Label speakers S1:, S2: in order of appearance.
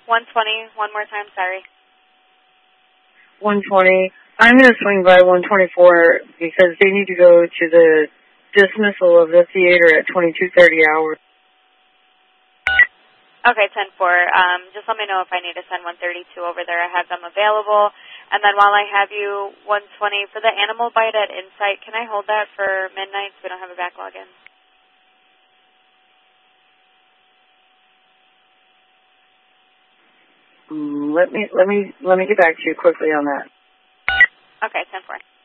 S1: 120, one more time, sorry.
S2: 120. I'm going to swing by 124 because they need to go to the dismissal of the theater at 22:30 hours.
S1: Okay, 10-4. Just let me know if I need to send 132 over there. I have them available. And then while I have you, 120, for the animal bite at Insight, can I hold that for midnight so we don't have a backlog in?
S2: Let me get back to you quickly on that.
S1: Okay, 10-4.